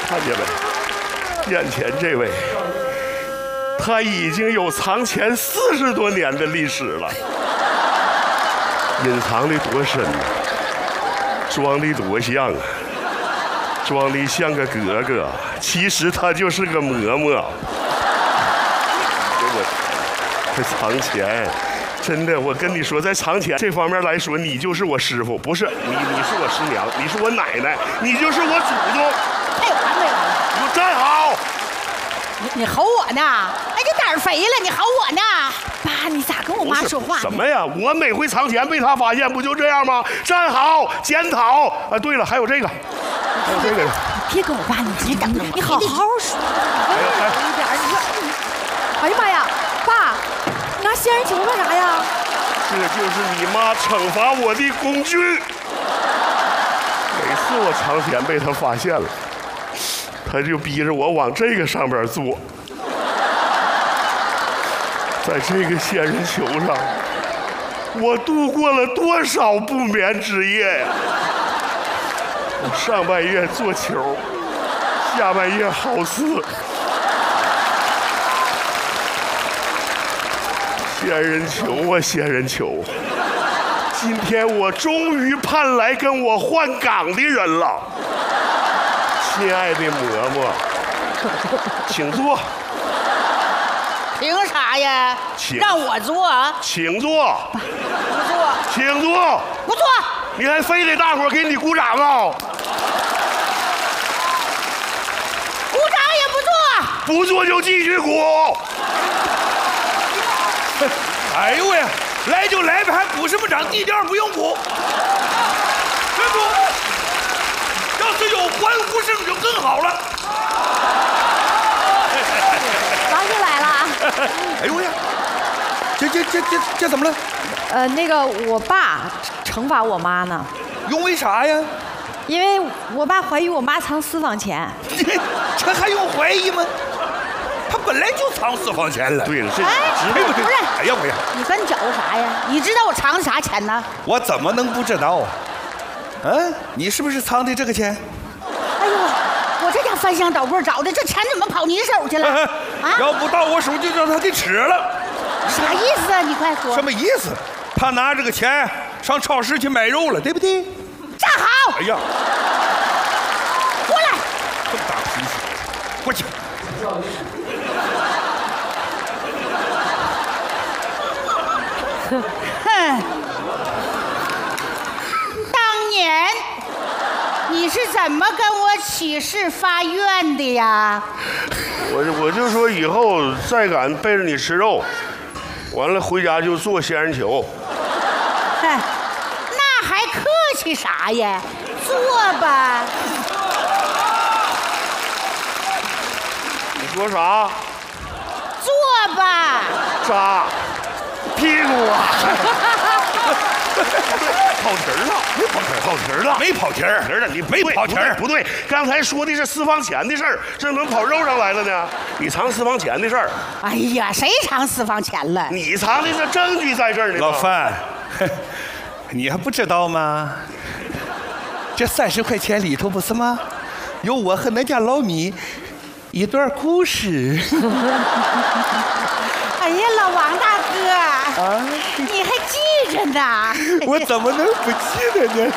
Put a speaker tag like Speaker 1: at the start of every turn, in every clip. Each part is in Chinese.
Speaker 1: 看见没？眼前这位，他已经有藏钱40多年的历史了，隐藏的多深啊，装的多像啊，装的像个格格，其实他就是个嬷嬷。他藏钱，真的，我跟你说，在藏钱这方面来说，你就是我师傅，不是你是我师娘，你是我奶奶，你就是我祖宗。
Speaker 2: 还有完没完了？
Speaker 1: 你给我站好！
Speaker 2: 你吼我呢？哎，你胆儿肥了，你吼我呢？爸，你咋跟我妈说话呢？
Speaker 1: 什么呀？我每回藏钱被他发现，不就这样吗？站好，检讨。啊，对了，还有这个，还有这个。
Speaker 2: 你别跟我爸，你等等，你好好说。
Speaker 1: 哎呀，
Speaker 2: 一点，你说，哎呀妈呀，爸，你拿仙人球干啥呀？
Speaker 1: 这就是你妈惩罚我的工具。每次我藏钱被他发现了，他就逼着我往这个上边坐。在这个仙人球上，我度过了多少不眠之夜呀！我上半夜做球，下半夜好似。仙人球啊，仙人球！今天我终于盼来跟我换岗的人了，亲爱的嬷嬷，请坐。
Speaker 2: 凭啥呀？
Speaker 1: 请
Speaker 2: 让我坐啊？
Speaker 1: 请坐，
Speaker 2: 不坐，
Speaker 1: 请坐。
Speaker 2: 不坐。
Speaker 1: 你还非得大伙儿给你鼓掌啊？
Speaker 2: 鼓掌也不坐。
Speaker 1: 不坐就继续鼓。
Speaker 3: 哎呦喂，来就来呗，还鼓什么掌？低调不用鼓。站住！要是有欢呼声就更好了。
Speaker 4: 王又来了啊！
Speaker 3: 哎呦喂，这怎么了？
Speaker 4: 那个我爸惩罚我妈呢，
Speaker 3: 因为啥呀？
Speaker 4: 因为我爸怀疑我妈藏私房钱。
Speaker 3: 这还用怀疑吗？他本来就藏私房钱了。
Speaker 1: 对了，这
Speaker 2: 哎，
Speaker 3: 对不对？
Speaker 2: 不是，
Speaker 3: 哎呀，我呀，
Speaker 2: 你跟搅和啥呀？你知道我藏的啥钱呢？
Speaker 3: 我怎么能不知道啊？嗯，你是不是藏的这个钱？
Speaker 2: 哎呦，我这家翻箱倒柜找的，这钱怎么跑你手去了？啊？
Speaker 3: 要不到我手就让他给吃了。
Speaker 2: 啥意思啊？你快说。
Speaker 3: 什么意思？他拿这个钱上超市去买肉了，对不对？
Speaker 2: 站好！
Speaker 3: 哎呀，
Speaker 2: 过来！
Speaker 3: 这么大脾气，过去！
Speaker 2: 哼！当年你是怎么跟我起誓发愿的呀？
Speaker 1: 我就说以后再敢背着你吃肉，完了回家就做仙人球。
Speaker 2: 哼，那还客气啥呀？坐吧。
Speaker 1: 你说啥？
Speaker 2: 坐吧。
Speaker 1: 扎屁股啊！跑题儿了，跑题儿了，
Speaker 3: 没跑题儿，
Speaker 1: 你
Speaker 3: 没跑题儿，
Speaker 1: 不对，刚才说的是私房钱的事儿，这怎么跑肉上来了呢？你藏私房钱的事儿，
Speaker 2: 哎呀，谁藏私房钱了？
Speaker 1: 你藏的是证据在这儿呢。
Speaker 3: 老范，你还不知道吗？这30块钱里头不是吗？有我和恁家老米一段故事。
Speaker 2: 哎呀，老王大哥，啊，你还记着呢？
Speaker 3: 我怎么能不记得呢？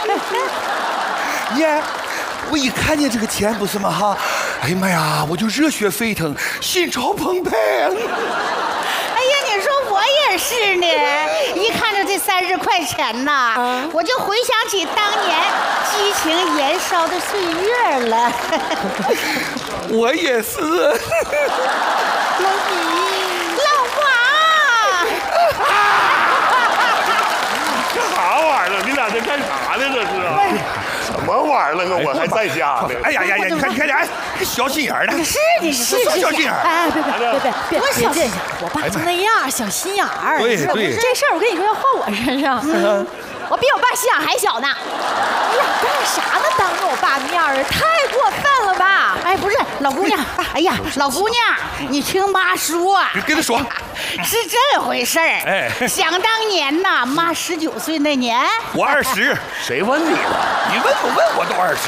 Speaker 3: 你看，我一看见这个钱不是吗？哈，哎呀妈呀，我就热血沸腾，心潮澎湃。
Speaker 2: 哎呀，你说我也是呢，一看着这30块钱呐，我就回想起当年激情燃烧的岁月了。
Speaker 3: 我也是。
Speaker 2: 老米，老王，
Speaker 1: 这啥玩意儿？你俩这干啥呢？这是什么玩意儿了？我还在家呢。
Speaker 3: 哎呀，你看，哎，小心眼儿的。
Speaker 2: 是你是
Speaker 3: 小心眼儿。
Speaker 4: 哎，别，
Speaker 2: 我小心。
Speaker 4: 我爸就那样，小心眼儿。
Speaker 3: 对，
Speaker 4: 这事儿我跟你说要换我身上。我比我爸心眼还小呢。你俩干啥呢？当着我爸面儿，太过分了吧？
Speaker 2: 哎，不是，老姑娘，哎呀，老姑娘，你听妈说，
Speaker 3: 你跟他说，
Speaker 2: 是这回事儿。
Speaker 3: 哎，
Speaker 2: 想当年呐，妈19岁那年，
Speaker 3: 我20，
Speaker 1: 谁问你了？
Speaker 3: 你问我都20。